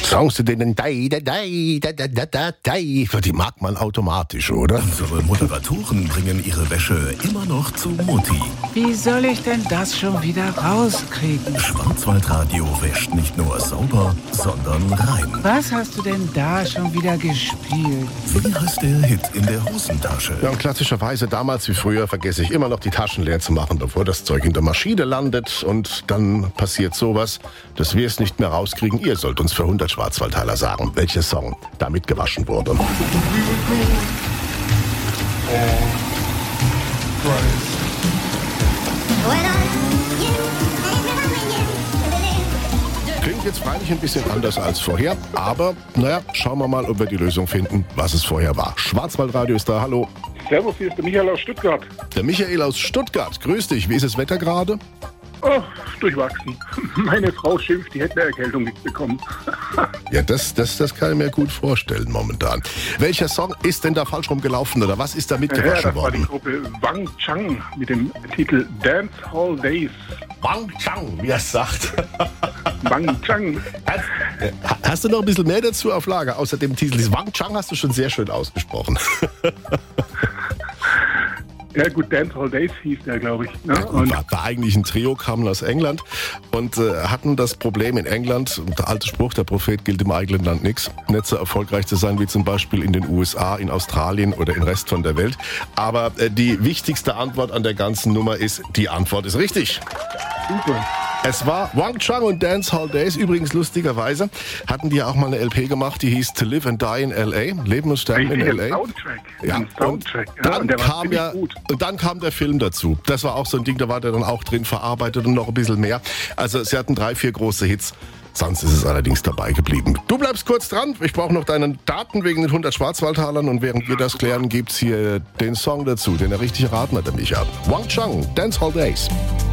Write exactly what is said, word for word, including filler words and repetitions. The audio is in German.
Songs zu denen, die mag man automatisch, oder? Unsere Moderatoren bringen ihre Wäsche immer noch zu Mutti. Wie soll ich denn das schon wieder rauskriegen? Schwarzwaldradio wäscht nicht nur sauber, sondern rein. Was hast du denn da schon wieder gespielt? Wie heißt der Hit in der Hosentasche? Ja, und klassischerweise damals wie früher vergesse ich immer noch die Taschen leer zu machen, bevor das Zeug in der Maschine landet. Und dann passiert sowas, dass wir es nicht mehr rauskriegen. Ihr sollt uns für hundert Schwarzwaldtaler sagen, welcher Song damit gewaschen wurde. Klingt jetzt freilich ein bisschen anders als vorher, aber naja, schauen wir mal, ob wir die Lösung finden, was es vorher war. Schwarzwaldradio ist da, hallo. Servus, hier ist der Michael aus Stuttgart. Der Michael aus Stuttgart, grüß dich. Wie ist das Wetter gerade? Oh, durchwachsen. Meine Frau schimpft, die hätte eine Erkältung bekommen. Ja, das, das, das kann ich mir gut vorstellen momentan. Welcher Song ist denn da falsch rumgelaufen oder was ist da mitgewaschen ja, das worden? war die Gruppe Wang Chang mit dem Titel Dance Hall Days. Wang Chang, wie er es sagt. Wang Chang. Hast, hast du noch ein bisschen mehr dazu auf Lager, außer dem Titel? Wang Chang hast du schon sehr schön ausgesprochen. Ja gut, Dance Hall Days hieß der, glaube ich. Ne? Ja, und war, war eigentlich ein Trio, kamen aus England und äh, hatten das Problem in England, der alte Spruch, der Prophet gilt im eigenen Land nichts, nicht so erfolgreich zu sein wie zum Beispiel in den U S A, in Australien oder im Rest von der Welt. Aber äh, die wichtigste Antwort an der ganzen Nummer ist, die Antwort ist richtig. Super. Es war Wang Chang und Dance Hall Days. Übrigens, lustigerweise, hatten die auch mal eine L P gemacht, die hieß To Live and Die in L A. Leben und Sterben in L A. Soundtrack. Ja, Ein Soundtrack. Und dann, ja, und der kam war ja, gut. und dann kam der Film dazu. Das war auch so ein Ding, da war der dann auch drin verarbeitet und noch ein bisschen mehr. Also sie hatten drei, vier große Hits. Sonst ist es allerdings dabei geblieben. Du bleibst kurz dran. Ich brauche noch deine Daten wegen den hundert Schwarzwaldtalern. Und während wir das klären, gibt's hier den Song dazu, den er richtig erraten hat, der Micha. Wang Chang, Dance Hall Days.